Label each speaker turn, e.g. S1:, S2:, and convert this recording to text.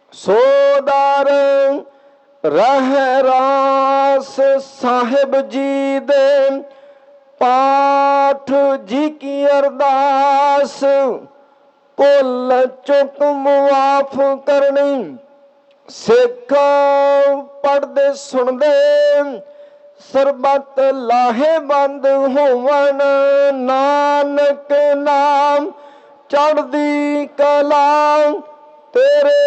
S1: ਸੋਦਾਰ ਰਹਿ ਰਾਸ ਸਾਹਿਬ ਜੀ ਦੇ ਪਾਠ ਜੀ ਕੀ ਅਰਦਾਸ ਭੁੱਲ ਚੁੱਕ ਮੁਆਫ ਕਰਨੀ। ਸਿੱਖ ਪੜ੍ਹਦੇ ਸੁਣਦੇ ਸਰਬੱਤ ਲਾਹੇਵੰਦ ਹੋਵਣ। ਨਾਨਕ ਨਾਮ ਚੜ੍ਹਦੀ ਕਲਾ ਤੇਰੇ